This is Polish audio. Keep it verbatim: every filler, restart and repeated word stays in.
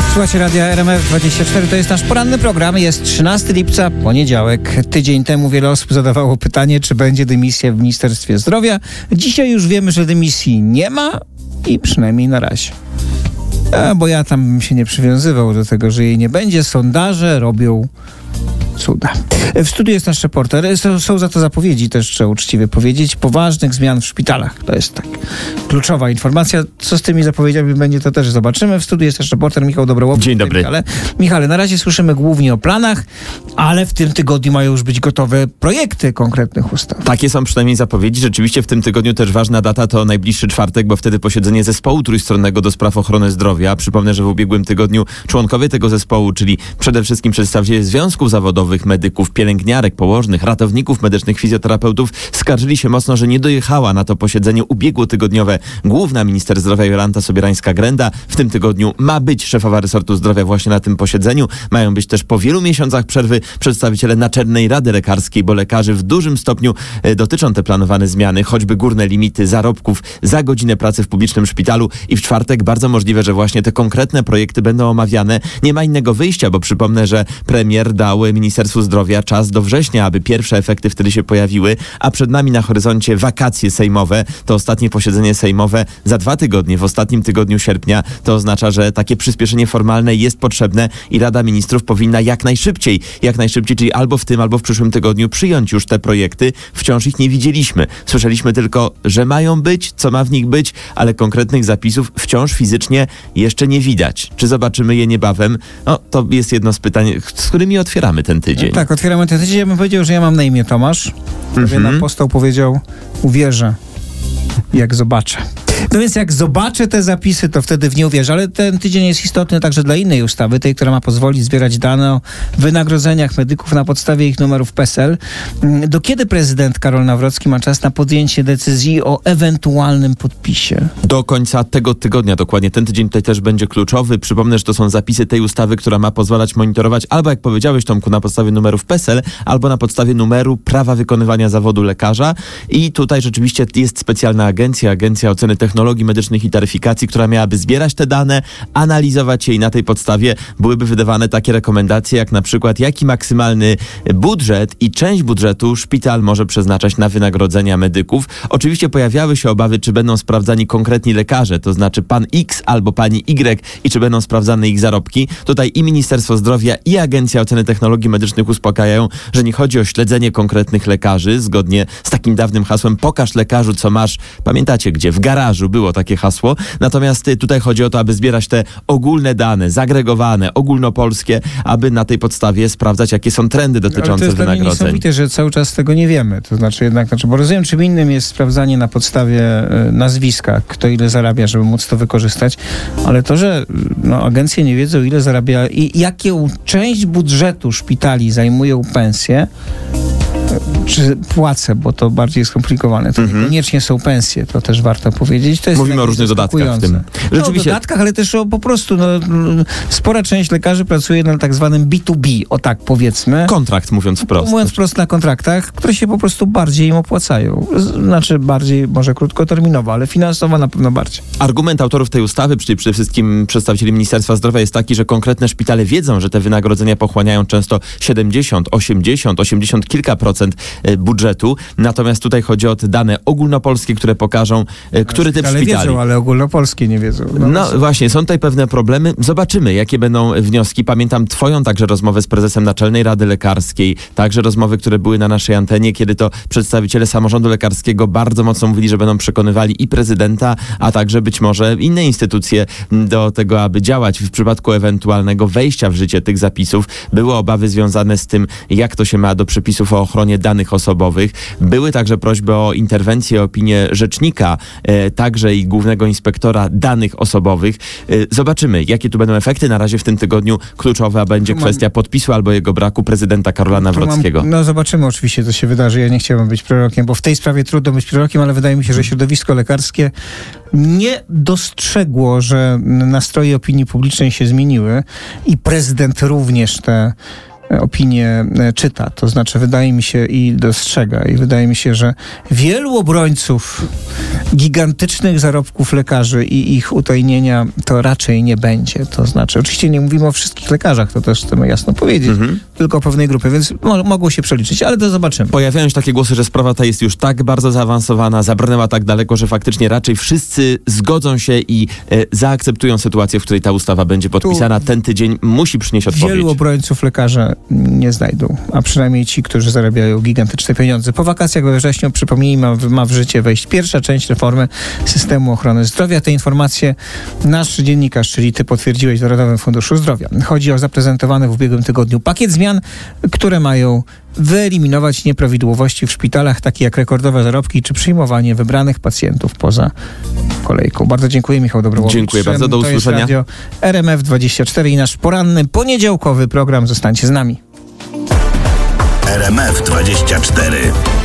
Słuchajcie Radia R M F dwadzieścia cztery, to jest nasz poranny program, jest trzynastego lipca, poniedziałek. Tydzień temu wiele osób zadawało pytanie, czy będzie dymisja w Ministerstwie Zdrowia. Dzisiaj już wiemy, że dymisji nie ma i przynajmniej na razie. A, bo ja tam bym się nie przywiązywał do tego, że jej nie będzie. Sondaże robią cuda. W studiu jest nasz reporter. Są, są za to zapowiedzi, też trzeba uczciwie powiedzieć, poważnych zmian w szpitalach. To jest tak kluczowa informacja. Co z tymi zapowiedziami będzie, to też zobaczymy. W studiu jest też reporter Michał Dobrołowicz. Dzień dobry. Michale, Michale, na razie słyszymy głównie o planach, ale w tym tygodniu mają już być gotowe projekty konkretnych ustaw. Takie są przynajmniej zapowiedzi. Rzeczywiście w tym tygodniu też ważna data to najbliższy czwartek, bo wtedy posiedzenie zespołu trójstronnego do spraw ochrony zdrowia. Przypomnę, że w ubiegłym tygodniu członkowie tego zespołu, czyli przede wszystkim przedstawiciele związków zawodowych, medyków, pielęgniarek, położnych, ratowników medycznych, fizjoterapeutów, skarżyli się mocno, że nie dojechała na to posiedzenie ubiegłotygodniowe główna minister zdrowia Jolanta Sobieраńska-Grenda. W tym tygodniu ma być szefowa resortu zdrowia właśnie na tym posiedzeniu. Mają być też po wielu miesiącach przerwy przedstawiciele Naczelnej Rady Lekarskiej, bo lekarzy w dużym stopniu e, dotyczą te planowane zmiany, choćby górne limity zarobków za godzinę pracy w publicznym szpitalu i w czwartek bardzo możliwe, że właśnie te konkretne projekty będą omawiane. Nie ma innego wyjścia, bo przypomnę, że premier dał Ministerstwu Zdrowia czas do września, aby pierwsze efekty wtedy się pojawiły, a przed nami na horyzoncie wakacje sejmowe. To ostatnie posiedzenie sejmowe za dwa tygodnie, w ostatnim tygodniu sierpnia. To oznacza, że takie przyspieszenie formalne jest potrzebne i Rada Ministrów powinna jak najszybciej, jak najszybciej, czyli albo w tym, albo w przyszłym tygodniu przyjąć już te projekty. Wciąż ich nie widzieliśmy. Słyszeliśmy tylko, że mają być, co ma w nich być, ale konkretnych zapisów wciąż fizycznie jeszcze nie widać. Czy zobaczymy je niebawem? No, to jest jedno z pytań, z którymi otwieramy ten tydzień. No tak, otwieramy ten tydzień. Ja bym powiedział, że ja mam na imię Tomasz. Mm-hmm. Nam postał powiedział, uwierzę, jak zobaczę. No więc jak zobaczę te zapisy, to wtedy w nie uwierzę. Ale ten tydzień jest istotny także dla innej ustawy, tej, która ma pozwolić zbierać dane o wynagrodzeniach medyków na podstawie ich numerów P E S E L. Do kiedy prezydent Karol Nawrocki ma czas na podjęcie decyzji o ewentualnym podpisie? Do końca tego tygodnia, dokładnie. Ten tydzień tutaj też będzie kluczowy. Przypomnę, że to są zapisy tej ustawy, która ma pozwalać monitorować albo, jak powiedziałeś, Tomku, na podstawie numerów P E S E L, albo na podstawie numeru prawa wykonywania zawodu lekarza. I tutaj rzeczywiście jest specjalna agencja, Agencja Oceny Technologii Medycznych i Taryfikacji, która miałaby zbierać te dane, analizować je i na tej podstawie byłyby wydawane takie rekomendacje, jak na przykład jaki maksymalny budżet i część budżetu szpital może przeznaczać na wynagrodzenia medyków. Oczywiście pojawiały się obawy, czy będą sprawdzani konkretni lekarze, to znaczy pan X albo pani Y i czy będą sprawdzane ich zarobki. Tutaj i Ministerstwo Zdrowia, i Agencja Oceny Technologii Medycznych uspokajają, że nie chodzi o śledzenie konkretnych lekarzy, zgodnie z takim dawnym hasłem pokaż lekarzu, co masz. Pamiętacie gdzie? W garażu było takie hasło. Natomiast tutaj chodzi o to, aby zbierać te ogólne dane, zagregowane, ogólnopolskie, aby na tej podstawie sprawdzać, jakie są trendy dotyczące wynagrodzeń. Ale to jest wynagrodzeń. dla mnie niesamowite, że cały czas tego nie wiemy. To znaczy jednak, znaczy, bo rozumiem, czym innym jest sprawdzanie na podstawie y, nazwiska, kto ile zarabia, żeby móc to wykorzystać, ale to, że no, agencje nie wiedzą, ile zarabia i jaką część budżetu szpitali zajmują pensje, czy płace, bo to bardziej skomplikowane. To mm-hmm. niekoniecznie są pensje, to też warto powiedzieć. To jest Mówimy o różnych dodatkach w tym. No, o dodatkach, ale też o po prostu no, spora część lekarzy pracuje na tak zwanym B dwa B, o tak powiedzmy. Kontrakt, mówiąc wprost. Mówiąc wprost, na kontraktach, które się po prostu bardziej im opłacają. Znaczy bardziej, może krótkoterminowo, ale finansowo na pewno bardziej. Argument autorów tej ustawy, czyli przede wszystkim przedstawicieli Ministerstwa Zdrowia, jest taki, że konkretne szpitale wiedzą, że te wynagrodzenia pochłaniają często siedemdziesiąt, osiemdziesiąt, osiemdziesiąt kilka procent budżetu. Natomiast tutaj chodzi o te dane ogólnopolskie, które pokażą, który typ ale szpitali. Wiedzą, ale ogólnopolskie nie wiedzą. No, no właśnie, są tutaj pewne problemy. Zobaczymy, jakie będą wnioski. Pamiętam twoją także rozmowę z prezesem Naczelnej Rady Lekarskiej, także rozmowy, które były na naszej antenie, kiedy to przedstawiciele samorządu lekarskiego bardzo mocno mówili, że będą przekonywali i prezydenta, a także być może inne instytucje do tego, aby działać w przypadku ewentualnego wejścia w życie tych zapisów. Były obawy związane z tym, jak to się ma do przepisów o ochronie danych osobowych. Były także prośby o interwencję, opinię rzecznika, e, także i głównego inspektora danych osobowych. E, zobaczymy, jakie tu będą efekty. Na razie w tym tygodniu kluczowa będzie mam, kwestia podpisu albo jego braku prezydenta Karola Nawrockiego. Mam, no zobaczymy oczywiście, co się wydarzy. Ja nie chciałbym być prorokiem, bo w tej sprawie trudno być prorokiem, ale wydaje mi się, że środowisko lekarskie nie dostrzegło, że nastroje opinii publicznej się zmieniły i prezydent również te opinię czyta. To znaczy wydaje mi się i dostrzega i wydaje mi się, że wielu obrońców gigantycznych zarobków lekarzy i ich utajnienia to raczej nie będzie. To znaczy, oczywiście nie mówimy o wszystkich lekarzach, to też chcemy jasno powiedzieć, mhm. tylko o pewnej grupie, więc mo- mogą się przeliczyć, ale to zobaczymy. Pojawiają się takie głosy, że sprawa ta jest już tak bardzo zaawansowana, zabrnęła tak daleko, że faktycznie raczej wszyscy zgodzą się i e, zaakceptują sytuację, w której ta ustawa będzie podpisana. Tu Ten tydzień musi przynieść odpowiedź. Wielu obrońców lekarza nie znajdą, a przynajmniej ci, którzy zarabiają gigantyczne pieniądze. Po wakacjach we wrześniu, przypomnijmy, ma, ma w życie wejść pierwsza część reformy systemu ochrony zdrowia. Te informacje nasz dziennikarz, czyli ty, potwierdziłeś w Narodowym Funduszu Zdrowia. Chodzi o zaprezentowany w ubiegłym tygodniu pakiet zmian, które mają wyeliminować nieprawidłowości w szpitalach, takie jak rekordowe zarobki czy przyjmowanie wybranych pacjentów poza kolejką. Bardzo dziękuję, Michał Dobrołowicz. Dziękuję bardzo, do usłyszenia. To jest radio R M F dwadzieścia cztery i nasz poranny, poniedziałkowy program. Zostańcie z nami. R M F dwadzieścia cztery.